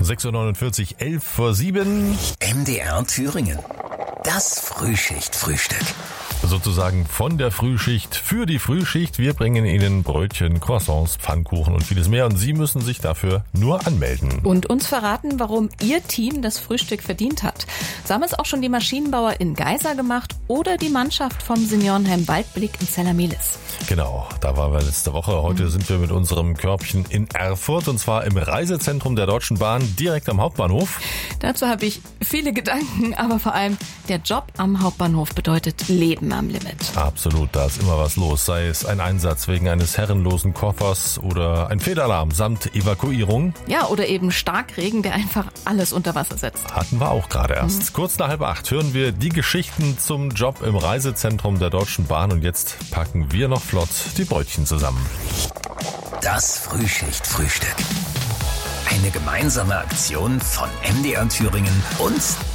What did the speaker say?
6.49 Uhr, 11 vor 7. MDR Thüringen. Das Frühschicht-Frühstück. Sozusagen von der Frühschicht für die Frühschicht. Wir bringen Ihnen Brötchen, Croissants, Pfannkuchen und vieles mehr. Und Sie müssen sich dafür nur anmelden. Und uns verraten, warum Ihr Team das Frühstück verdient hat. So haben es auch schon die Maschinenbauer in Geisa gemacht oder die Mannschaft vom Seniorenheim Waldblick in Zellermelis. Genau, da waren wir letzte Woche. Heute sind wir mit unserem Körbchen in Erfurt und zwar im Reisezentrum der Deutschen Bahn direkt am Hauptbahnhof. Dazu habe ich viele Gedanken, aber vor allem der Job am Hauptbahnhof bedeutet Leben am Limit. Absolut, da ist immer was los. Sei es ein Einsatz wegen eines herrenlosen Koffers oder ein Fehlalarm samt Evakuierung. Ja, oder eben Starkregen, der einfach alles unter Wasser setzt. Hatten wir auch gerade erst. Kurz nach 7:30 hören wir die Geschichten zum Job im Reisezentrum der Deutschen Bahn und jetzt packen wir noch flott die Brötchen zusammen. Das Frühschicht-Frühstück. Eine gemeinsame Aktion von MDR Thüringen und